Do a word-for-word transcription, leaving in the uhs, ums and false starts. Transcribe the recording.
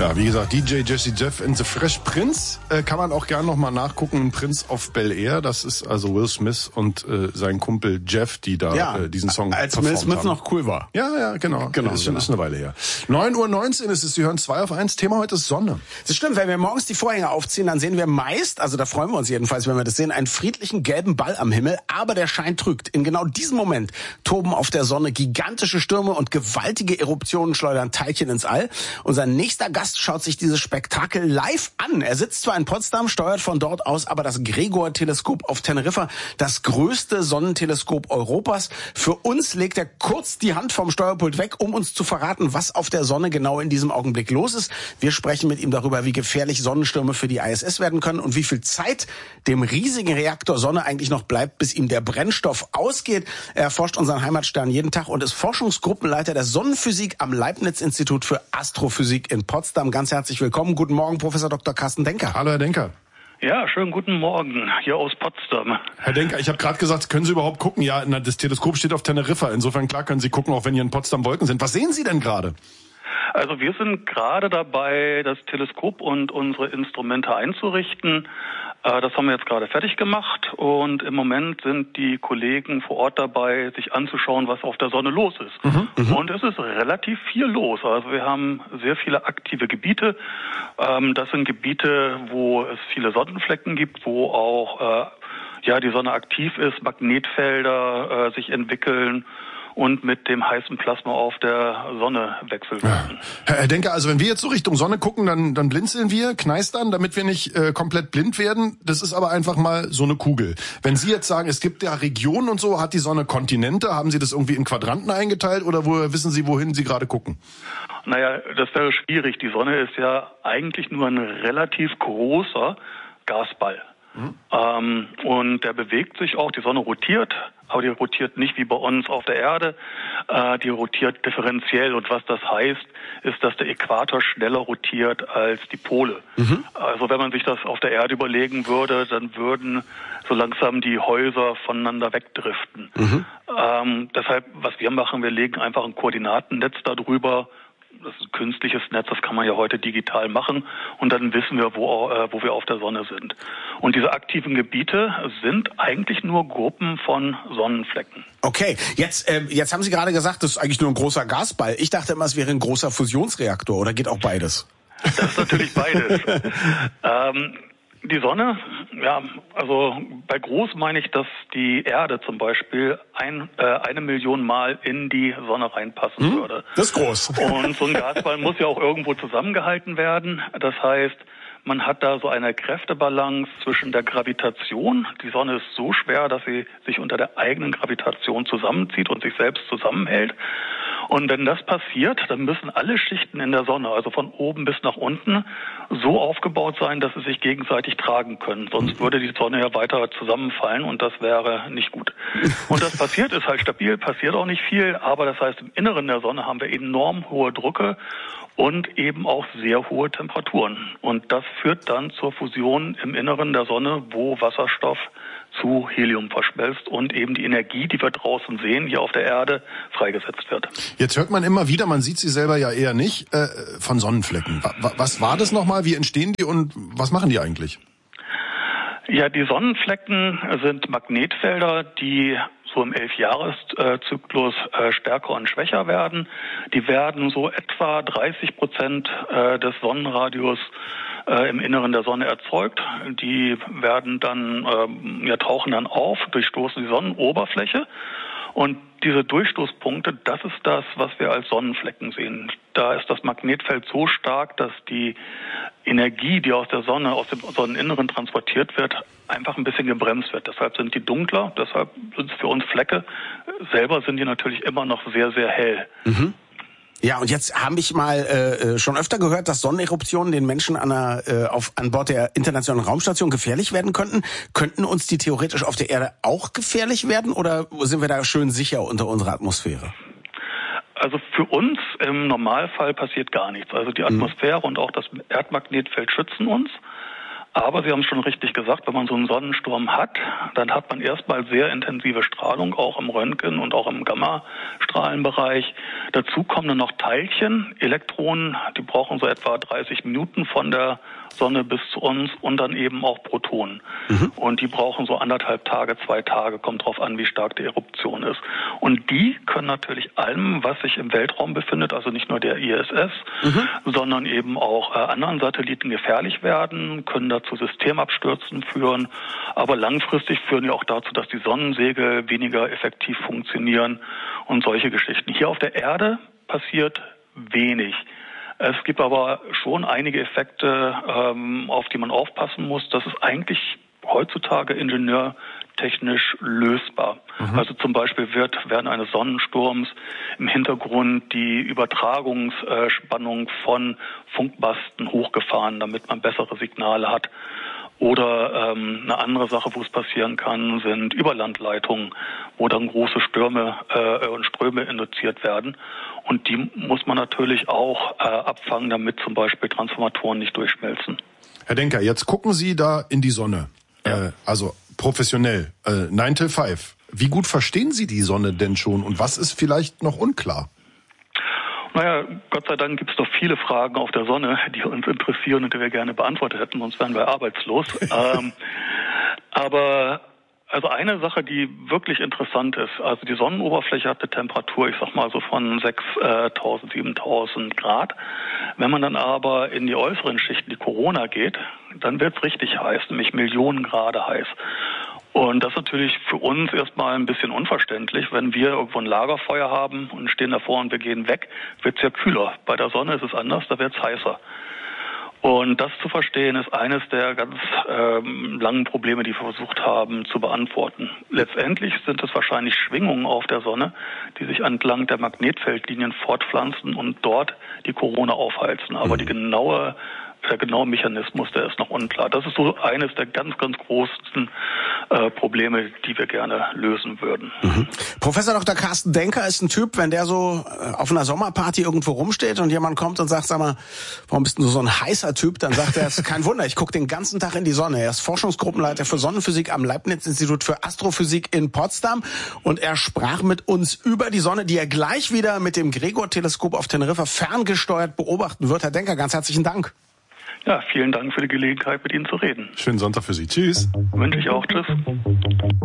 Ja, wie gesagt, D J Jesse Jeff and the Fresh Prince äh, kann man auch gerne nochmal nachgucken. Prince of Bel-Air, das ist also Will Smith und äh, sein Kumpel Jeff, die da ja, äh, diesen Song als performt Will Smith haben. noch cool war. Ja, ja, genau. genau ist, genau. ist eine Weile her. neun Uhr neunzehn ist es, Sie hören zwei auf eins. Thema heute ist Sonne. Das stimmt, wenn wir morgens die Vorhänge aufziehen, dann sehen wir meist, also da freuen wir uns jedenfalls, wenn wir das sehen, einen friedlichen gelben Ball am Himmel, aber der Schein trügt. In genau diesem Moment toben auf der Sonne gigantische Stürme und gewaltige Eruptionen schleudern Teilchen ins All. Unser nächster Gast schaut sich dieses Spektakel live an. Er sitzt zwar in Potsdam, steuert von dort aus aber das Gregor-Teleskop auf Teneriffa, das größte Sonnenteleskop Europas. Für uns legt er kurz die Hand vom Steuerpult weg, um uns zu verraten, was auf der Sonne genau in diesem Augenblick los ist. Wir sprechen mit ihm darüber, wie gefährlich Sonnenstürme für die I S S werden können und wie viel Zeit dem riesigen Reaktor Sonne eigentlich noch bleibt, bis ihm der Brennstoff ausgeht. Er erforscht unseren Heimatstern jeden Tag und ist Forschungsgruppenleiter der Sonnenphysik am Leibniz-Institut für Astrophysik in Potsdam. Ganz herzlich willkommen. Guten Morgen, Professor Doktor Carsten Denker. Hallo, Herr Denker. Ja, schönen guten Morgen, hier aus Potsdam. Herr Denker, ich habe gerade gesagt, können Sie überhaupt gucken? Ja, na, das Teleskop steht auf Teneriffa. Insofern, klar, können Sie gucken, auch wenn hier in Potsdam Wolken sind. Was sehen Sie denn gerade? Also wir sind gerade dabei, das Teleskop und unsere Instrumente einzurichten. Das haben wir jetzt gerade fertig gemacht und im Moment sind die Kollegen vor Ort dabei, sich anzuschauen, was auf der Sonne los ist. Mhm, und es ist relativ viel los. Also wir haben sehr viele aktive Gebiete. Das sind Gebiete, wo es viele Sonnenflecken gibt, wo auch ja die Sonne aktiv ist, Magnetfelder sich entwickeln und mit dem heißen Plasma auf der Sonne wechseln können. Ja. Herr Denker, also wenn wir jetzt so Richtung Sonne gucken, dann, dann blinzeln wir, kneistern, damit wir nicht äh, komplett blind werden. Das ist aber einfach mal so eine Kugel. Wenn Sie jetzt sagen, es gibt ja Regionen und so, hat die Sonne Kontinente, haben Sie das irgendwie in Quadranten eingeteilt oder woher wissen Sie, wohin Sie gerade gucken? Naja, das wäre schwierig. Die Sonne ist ja eigentlich nur ein relativ großer Gasball. Mhm. Ähm, und der bewegt sich auch, die Sonne rotiert, aber die rotiert nicht wie bei uns auf der Erde, äh, die rotiert differenziell und was das heißt, ist, dass der Äquator schneller rotiert als die Pole. Mhm. Also wenn man sich das auf der Erde überlegen würde, dann würden so langsam die Häuser voneinander wegdriften. Mhm. Ähm, deshalb, was wir machen, wir legen einfach ein Koordinatennetz darüber. Das ist ein künstliches Netz, das kann man ja heute digital machen und dann wissen wir, wo, äh, wo wir auf der Sonne sind. Und diese aktiven Gebiete sind eigentlich nur Gruppen von Sonnenflecken. Okay, jetzt, äh, jetzt haben Sie gerade gesagt, das ist eigentlich nur ein großer Gasball. Ich dachte immer, es wäre ein großer Fusionsreaktor, oder geht auch beides? Das ist natürlich beides. ähm, Die Sonne, ja, also bei groß meine ich, dass die Erde zum Beispiel ein, äh, eine Million Mal in die Sonne reinpassen hm, würde. Das ist groß. Und so ein Gasball muss ja auch irgendwo zusammengehalten werden. Das heißt, man hat da so eine Kräftebalance zwischen der Gravitation. Die Sonne ist so schwer, dass sie sich unter der eigenen Gravitation zusammenzieht und sich selbst zusammenhält. Und wenn das passiert, dann müssen alle Schichten in der Sonne, also von oben bis nach unten, so aufgebaut sein, dass sie sich gegenseitig tragen können. Sonst würde die Sonne ja weiter zusammenfallen und das wäre nicht gut. Und das passiert, ist halt stabil, passiert auch nicht viel, aber das heißt, im Inneren der Sonne haben wir enorm hohe Drucke und eben auch sehr hohe Temperaturen. Und das führt dann zur Fusion im Inneren der Sonne, wo Wasserstoff zu Helium verschmelzt und eben die Energie, die wir draußen sehen, hier auf der Erde, freigesetzt wird. Jetzt hört man immer wieder, man sieht sie selber ja eher nicht, äh, von Sonnenflecken. Was war das nochmal? Wie entstehen die und was machen die eigentlich? Ja, die Sonnenflecken sind Magnetfelder, die so im Elfjahreszyklus äh, stärker und schwächer werden. Die werden so etwa dreißig Prozent äh, des Sonnenradius äh, im Inneren der Sonne erzeugt. Die werden dann, äh, ja, tauchen dann auf, durchstoßen die Sonnenoberfläche. Und diese Durchstoßpunkte, das ist das, was wir als Sonnenflecken sehen. Da ist das Magnetfeld so stark, dass die Energie, die aus der Sonne, aus dem Sonneninneren transportiert wird, einfach ein bisschen gebremst wird. Deshalb sind die dunkler, deshalb sind es für uns Flecke. Selber sind die natürlich immer noch sehr, sehr hell. Mhm. Ja, und jetzt habe ich mal äh, schon öfter gehört, dass Sonneneruptionen den Menschen an, der, äh, auf, an Bord der Internationalen Raumstation gefährlich werden könnten. Könnten uns die theoretisch auf der Erde auch gefährlich werden oder sind wir da schön sicher unter unserer Atmosphäre? Also für uns im Normalfall passiert gar nichts. Also die Atmosphäre mhm. und auch das Erdmagnetfeld schützen uns. Aber Sie haben es schon richtig gesagt, wenn man so einen Sonnensturm hat, dann hat man erstmal sehr intensive Strahlung, auch im Röntgen und auch im Gammastrahlenbereich. Dazu kommen dann noch Teilchen, Elektronen, die brauchen so etwa dreißig Minuten von der Sonne bis zu uns und dann eben auch Protonen. Mhm. Und die brauchen so anderthalb Tage, zwei Tage, kommt drauf an, wie stark die Eruption ist. Und die können natürlich allem, was sich im Weltraum befindet, also nicht nur der I S S, mhm. sondern eben auch äh, anderen Satelliten gefährlich werden, können dazu Systemabstürzen führen, aber langfristig führen ja auch dazu, dass die Sonnensegel weniger effektiv funktionieren und solche Geschichten. Hier auf der Erde passiert wenig. Es gibt aber schon einige Effekte, ähm, auf die man aufpassen muss. Das ist eigentlich heutzutage ingenieurtechnisch lösbar. Mhm. Also zum Beispiel wird während eines Sonnensturms im Hintergrund die Übertragungsspannung von Funkmasten hochgefahren, damit man bessere Signale hat. Oder ähm, eine andere Sache, wo es passieren kann, sind Überlandleitungen, wo dann große Stürme äh, und Ströme induziert werden. Und die muss man natürlich auch äh, abfangen, damit zum Beispiel Transformatoren nicht durchschmelzen. Herr Denker, jetzt gucken Sie da in die Sonne, ja. äh, also professionell, äh, nine till five. Wie gut verstehen Sie die Sonne denn schon und was ist vielleicht noch unklar? Naja, Gott sei Dank gibt es doch viele Fragen auf der Sonne, die uns interessieren und die wir gerne beantwortet hätten, sonst wären wir arbeitslos. ähm, aber also eine Sache, die wirklich interessant ist, also die Sonnenoberfläche hat eine Temperatur, ich sag mal so von sechstausend, siebentausend Grad. Wenn man dann aber in die äußeren Schichten, die Corona geht, dann wird es richtig heiß, nämlich Millionen Grad heiß. Und das ist natürlich für uns erstmal ein bisschen unverständlich. Wenn wir irgendwo ein Lagerfeuer haben und stehen davor und wir gehen weg, wird es ja kühler. Bei der Sonne ist es anders, da wird es heißer. Und das zu verstehen, ist eines der ganz ähm, langen Probleme, die wir versucht haben zu beantworten. Letztendlich sind es wahrscheinlich Schwingungen auf der Sonne, die sich entlang der Magnetfeldlinien fortpflanzen und dort die Corona aufheizen. Aber mhm. die genaue Der genaue Mechanismus, der ist noch unklar. Das ist so eines der ganz, ganz großen äh, Probleme, die wir gerne lösen würden. Mhm. Professor Doktor Carsten Denker ist ein Typ, wenn der so auf einer Sommerparty irgendwo rumsteht und jemand kommt und sagt, sag mal, warum bist du so ein heißer Typ? Dann sagt er, es ist kein Wunder, ich gucke den ganzen Tag in die Sonne. Er ist Forschungsgruppenleiter für Sonnenphysik am Leibniz-Institut für Astrophysik in Potsdam und er sprach mit uns über die Sonne, die er gleich wieder mit dem Gregor-Teleskop auf Teneriffa ferngesteuert beobachten wird. Herr Denker, ganz herzlichen Dank. Ja, vielen Dank für die Gelegenheit, mit Ihnen zu reden. Schönen Sonntag für Sie. Tschüss. Wünsche ich auch. Tschüss.